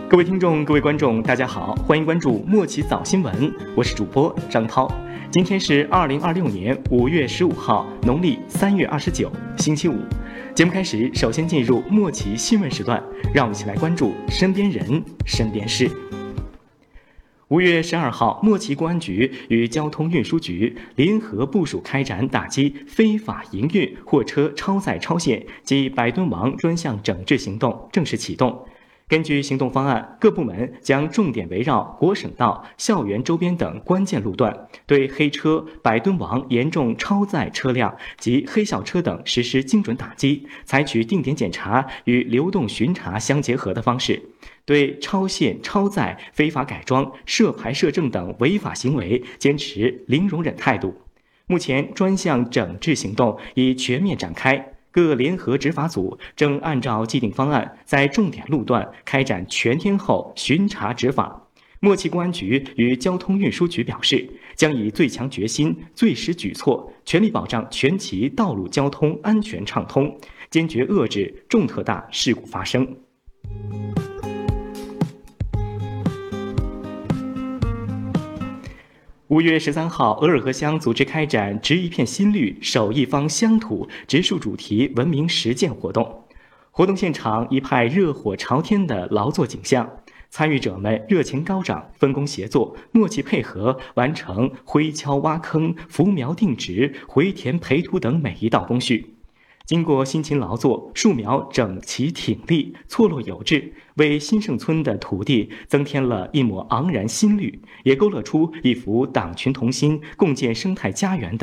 各位听众、各位观众，大家好，欢迎关注莫奇早新闻，我是主播张涛。今天是2026年5月15号，农历3月29，星期五。节目开始，首先进入莫奇新闻时段，让我们一起来关注身边人、身边事。5月12号，莫奇公安局与交通运输局联合部署开展打击非法营运货车超载超限及百吨王专项整治行动正式启动。根据行动方案，各部门将重点围绕国省道、校园周边等关键路段，对黑车、百吨王严重超载车辆及黑校车等实施精准打击，采取定点检查与流动巡查相结合的方式，对超限、超载、非法改装、涉牌涉证等违法行为坚持零容忍态度。目前，专项整治行动已全面展开。各联合执法组正按照既定方案，在重点路段开展全天候巡查执法。莫奇公安局与交通运输局表示，将以最强决心、最实举措，全力保障全旗道路交通安全畅通，坚决遏制重特大事故发生。5月13号，额尔河乡组织开展植一片新绿，守一方乡土植树主题文明实践活动。活动现场一派热火朝天的劳作景象，参与者们热情高涨，分工协作，默契配合，完成灰锹挖坑、扶苗定植、回田培土等每一道工序。经过辛勤劳作，树苗整齐挺立，错落有致，为新盛村的土地增添了一抹昂然新绿，也勾勒出一幅党群同心、共建生态家园的